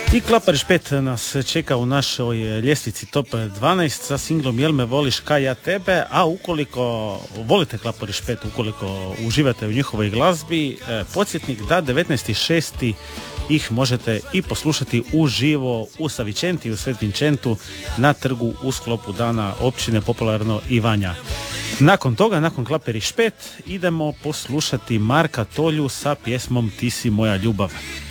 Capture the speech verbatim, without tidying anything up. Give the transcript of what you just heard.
I Klaparić pet nas čeka u našoj ljestvici top dvanaest sa singlom Jel me voliš ka ja tebe, a ukoliko volite Klaparić pet, ukoliko uživate u njihovoj glazbi, podsjetnik da devetnaesti šesti ih možete i poslušati uživo u Savičenti, u Svetvinčentu, na trgu u sklopu dana općine popularno Ivanja. Nakon toga, nakon Klaparić pet, idemo poslušati Marka Tolju sa pjesmom Ti si moja ljubav.